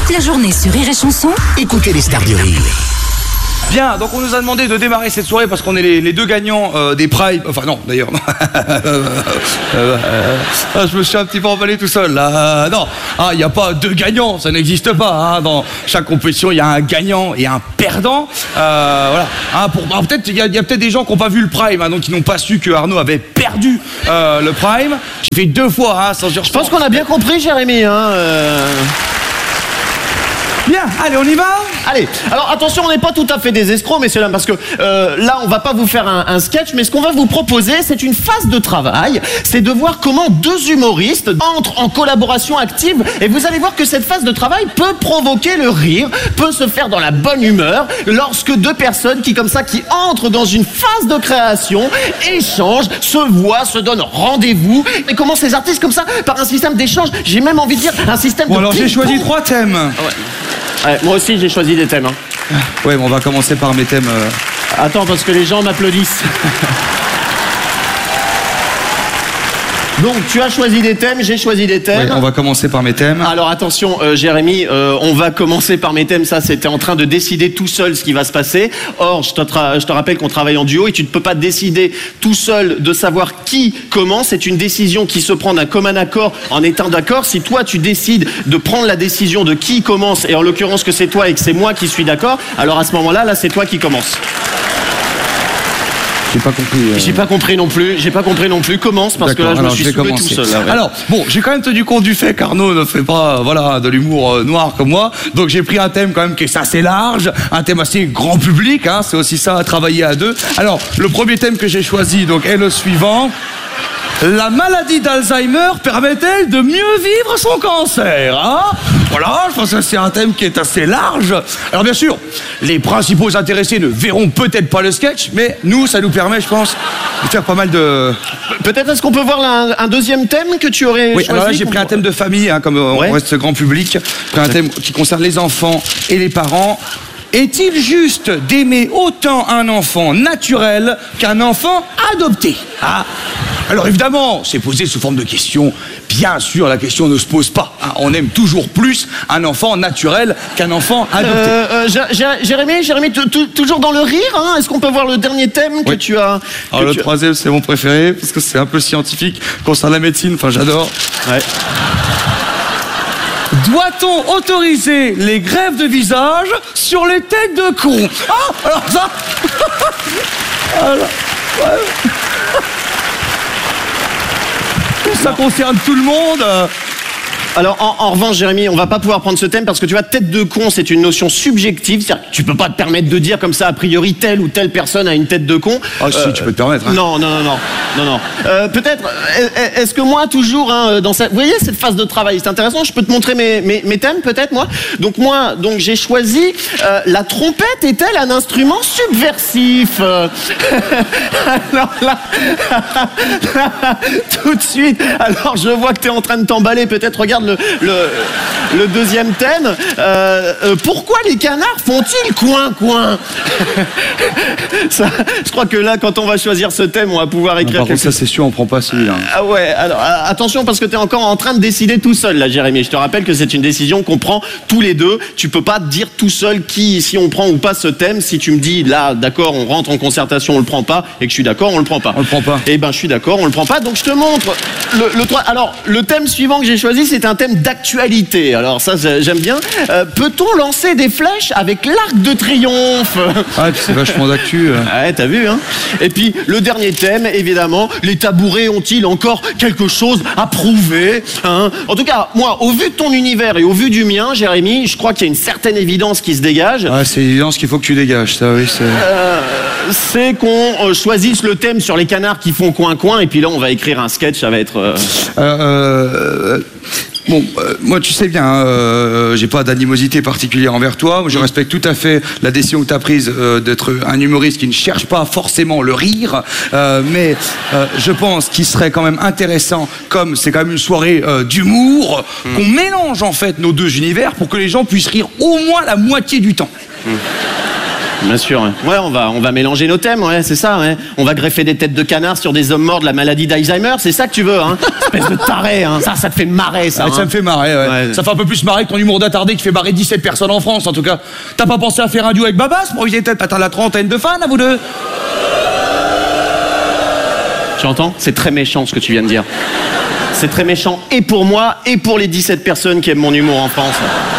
Toute la journée sur Rire et Chanson, Écoutez les stars du rire. Bien, donc on nous a demandé de démarrer cette soirée parce qu'on est les deux gagnants des Prime. Enfin non, d'ailleurs. Je me suis un petit peu emballé tout seul là. Non, il n'y a pas deux gagnants, ça n'existe pas. Hein. Dans chaque compétition, il y a un gagnant et un perdant. Voilà. Peut-être il y a peut-être des gens qui n'ont pas vu le Prime, donc qui n'ont pas su que Arnaud avait perdu le Prime. J'ai fait 2 fois, sans dire. Je pense qu'on a bien compris, Jérémy. Bien, allez, on y va. Allez, alors attention, on n'est pas tout à fait des escrocs, messieurs dames, parce que là, on va pas vous faire un sketch, mais ce qu'on va vous proposer, c'est une phase de travail. C'est de voir comment 2 humoristes entrent en collaboration active, et vous allez voir que cette phase de travail peut provoquer le rire, peut se faire dans la bonne humeur, lorsque 2 personnes qui entrent dans une phase de création, échangent, se voient, se donnent rendez-vous. Et comment ces artistes comme ça, par un système d'échange, j'ai même envie de dire un système de... Bon, alors j'ai choisi 3 thèmes. Ouais, moi aussi j'ai choisi des thèmes. Ouais, bon, on va commencer par mes thèmes. Attends, parce que les gens m'applaudissent. Donc tu as choisi des thèmes, j'ai choisi des thèmes. Oui, on va commencer par mes thèmes. Alors attention, Jérémy, on va commencer par mes thèmes. Ça, c'était en train de décider tout seul ce qui va se passer. Or, je te rappelle qu'on travaille en duo et tu ne peux pas décider tout seul de savoir qui commence. C'est une décision qui se prend d'un commun accord en étant d'accord. Si toi, tu décides de prendre la décision de qui commence, et en l'occurrence que c'est toi et que c'est moi qui suis d'accord, alors à ce moment-là, c'est toi qui commence. J'ai pas compris. J'ai pas compris non plus. Commence, parce que là, je me suis saoulé tout seul. Là, ouais. Alors, bon, j'ai quand même tenu compte du fait qu'Arnaud ne fait pas, de l'humour noir comme moi. Donc, j'ai pris un thème quand même qui est assez large, un thème assez grand public. C'est aussi ça, à travailler à 2. Alors, le premier thème que j'ai choisi, donc, est le suivant. La maladie d'Alzheimer permet-elle de mieux vivre son cancer, Voilà, je pense que c'est un thème qui est assez large. Alors bien sûr, les principaux intéressés ne verront peut-être pas le sketch, mais nous, ça nous permet, je pense, de faire pas mal de... Peut-être est-ce qu'on peut voir un deuxième thème que tu aurais choisi? Alors là, j'ai pris un thème de famille, comme on reste grand public. J'ai pris un thème qui concerne les enfants et les parents. Est-il juste d'aimer autant un enfant naturel qu'un enfant adopté? Alors évidemment, c'est posé sous forme de question. Bien sûr, la question ne se pose pas. On aime toujours plus un enfant naturel qu'un enfant adopté. Jérémy, toujours dans le rire, Est-ce qu'on peut voir le dernier thème que tu as? Alors le troisième, c'est mon préféré, parce que c'est un peu scientifique, concerne la médecine, j'adore. Ouais. Doit-on autoriser les greffes de visage sur les têtes de cons? Alors ça... Ça concerne tout le monde. Alors en revanche, Jérémy, on va pas pouvoir prendre ce thème parce que tu vois, tête de con, c'est une notion subjective. C'est-à-dire que tu peux pas te permettre de dire comme ça a priori telle ou telle personne a une tête de con. Si, tu peux te permettre. Non. Peut-être. Est-ce que moi toujours dans cette, vous voyez cette phase de travail, c'est intéressant. Je peux te montrer mes thèmes peut-être moi. Donc j'ai choisi la trompette est-elle un instrument subversif? Alors là, tout de suite. Alors je vois que tu es en train de t'emballer. Peut-être regarde le deuxième thème. Pourquoi les canards font-ils coin-coin? Ça, je crois que là, quand on va choisir ce thème, on va pouvoir écrire quelque chose. Ça, c'est sûr, on prend pas celui-là. Ah ouais, alors attention parce que tu es encore en train de décider tout seul, là, Jérémy. Je te rappelle que c'est une décision qu'on prend tous les deux. Tu peux pas dire tout seul si on prend ou pas ce thème. Si tu me dis, là, d'accord, on rentre en concertation, on le prend pas, et que je suis d'accord, on le prend pas. On le prend pas. Eh ben, je suis d'accord, on le prend pas. Donc, je te montre le 3. Alors, le thème suivant que j'ai choisi, c'est un thème d'actualité. Alors ça, j'aime bien. Peut-on lancer des flèches avec l'arc de triomphe? C'est vachement d'actu. Ouais, t'as vu, Et puis, le dernier thème, évidemment, les tabourets ont-ils encore quelque chose à prouver, En tout cas, moi, au vu de ton univers et au vu du mien, Jérémy, je crois qu'il y a une certaine évidence qui se dégage. C'est l'évidence qu'il faut que tu dégages, ça, oui. C'est qu'on choisisse le thème sur les canards qui font coin-coin, et puis là, on va écrire un sketch, ça va être... Bon, moi, tu sais bien, j'ai pas d'animosité particulière envers toi. Je respecte tout à fait la décision que tu as prise d'être un humoriste qui ne cherche pas forcément le rire. Mais je pense qu'il serait quand même intéressant, comme c'est quand même une soirée d'humour, qu'on mélange en fait nos deux univers pour que les gens puissent rire au moins la moitié du temps. Bien sûr, ouais. Ouais, on va mélanger nos thèmes, ouais, c'est ça, ouais. On va greffer des têtes de canard sur des hommes morts de la maladie d'Alzheimer, c'est ça que tu veux, hein. Espèce de taré, hein. Ça te fait marrer, ça. Ouais, ça me fait marrer, ouais. Ça fait un peu plus marrer que ton humour d'attardé qui fait barrer 17 personnes en France, en tout cas. T'as pas pensé à faire un duo avec Babas pour éviter peut-être atteindre la trentaine de fans, à vous deux? Tu entends? C'est très méchant ce que tu viens de dire. C'est très méchant et pour moi et pour les 17 personnes qui aiment mon humour en France.